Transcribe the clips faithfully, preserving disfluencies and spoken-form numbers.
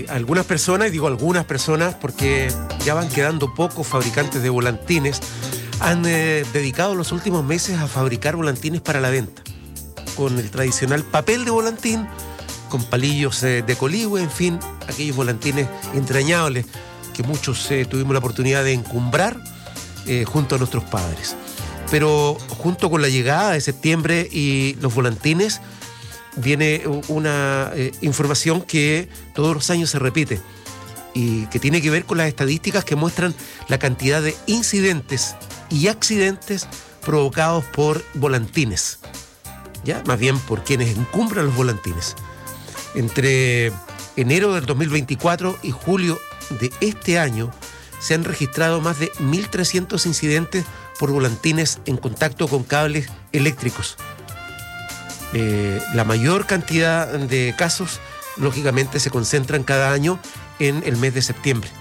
algunas personas, y digo algunas personas porque ya van quedando pocos fabricantes de volantines, han eh, dedicado los últimos meses a fabricar volantines para la venta, con el tradicional papel de volantín, con palillos eh, de coligüe, en fin, aquellos volantines entrañables que muchos eh, tuvimos la oportunidad de encumbrar eh, junto a nuestros padres. Pero junto con la llegada de septiembre y los volantines, viene una eh, información que todos los años se repite y que tiene que ver con las estadísticas que muestran la cantidad de incidentes y accidentes provocados por volantines, ya más bien por quienes encumbran los volantines. Entre enero del dos mil veinticuatro y julio de este año se han registrado más de mil trescientos incidentes por volantines en contacto con cables eléctricos. Eh, la mayor cantidad de casos, lógicamente, se concentran cada año en el mes de septiembre.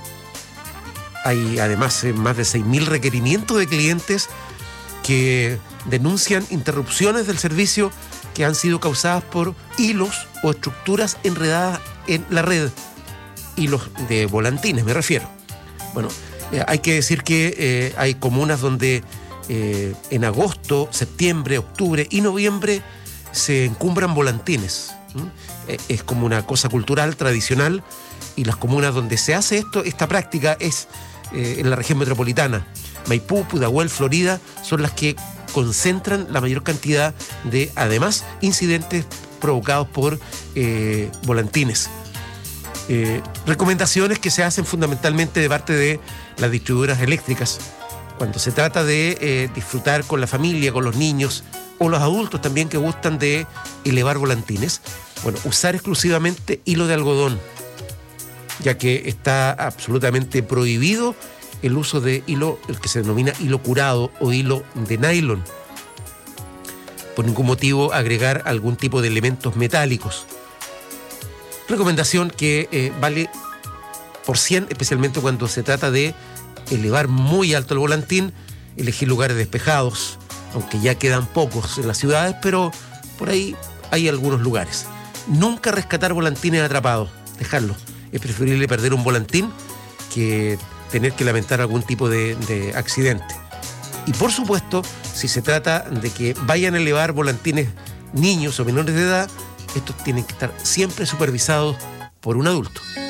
Hay además eh, más de seis mil requerimientos de clientes que denuncian interrupciones del servicio que han sido causadas por hilos o estructuras enredadas en la red. Hilos de volantines, me refiero. Bueno, eh, hay que decir que eh, hay comunas donde eh, en agosto, septiembre, octubre y noviembre se encumbran volantines. ¿Mm? Es como una cosa cultural, tradicional, y las comunas donde se hace esto, esta práctica es eh, en la región metropolitana. Maipú, Pudahuel, Florida son las que concentran la mayor cantidad de, además, incidentes provocados por eh, volantines. Eh, recomendaciones que se hacen fundamentalmente de parte de las distribuidoras eléctricas cuando se trata de eh, disfrutar con la familia, con los niños o los adultos también que gustan de elevar volantines. Bueno, usar exclusivamente hilo de algodón, ya que está absolutamente prohibido el uso de hilo, el que se denomina hilo curado o hilo de nylon. Por ningún motivo agregar algún tipo de elementos metálicos. Recomendación que eh, vale por cien, especialmente cuando se trata de elevar muy alto el volantín, elegir lugares despejados, aunque ya quedan pocos en las ciudades, pero por ahí hay algunos lugares. Nunca rescatar volantines atrapados, dejarlos. Es preferible perder un volantín que tener que lamentar algún tipo de, de accidente. Y por supuesto, si se trata de que vayan a elevar volantines niños o menores de edad, estos tienen que estar siempre supervisados por un adulto.